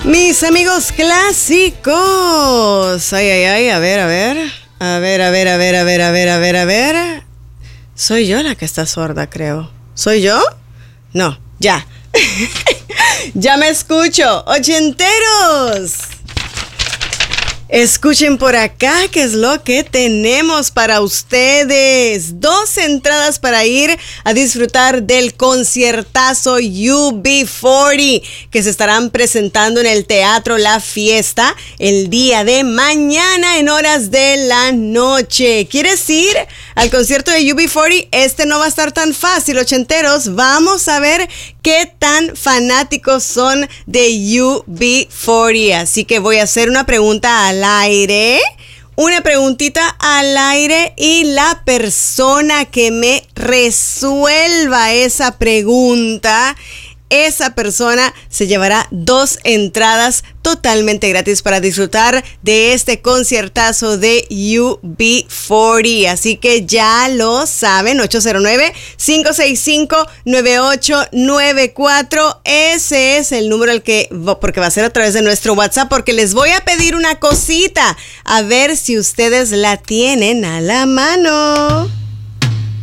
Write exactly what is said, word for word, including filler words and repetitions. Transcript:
Mis amigos clásicos. Ay, ay, ay, a ver, a ver. A ver, a ver, a ver, a ver, a ver, a ver, a ver. Soy yo la que está sorda, creo. ¿Soy yo? No, ya. Ya me escucho. Ochenteros. Escuchen por acá qué es lo que tenemos para ustedes. Dos entradas para ir a disfrutar del conciertazo U B cuarenta que se estarán presentando en el Teatro La Fiesta el día de mañana en horas de la noche. ¿Quieres ir al concierto de U B cuarenta? Este no va a estar tan fácil, ochenteros. Vamos a ver qué tan fanáticos son de U B cuarenta. Así que voy a hacer una pregunta al aire, una preguntita al aire, y la persona que me resuelva esa pregunta, esa persona se llevará dos entradas totalmente gratis para disfrutar de este conciertazo de U B cuarenta. Así que ya lo saben, ocho cero nueve, cinco seis cinco, nueve ocho nueve cuatro. Ese es el número al que, porque va a ser a través de nuestro WhatsApp, porque les voy a pedir una cosita, a ver si ustedes la tienen a la mano.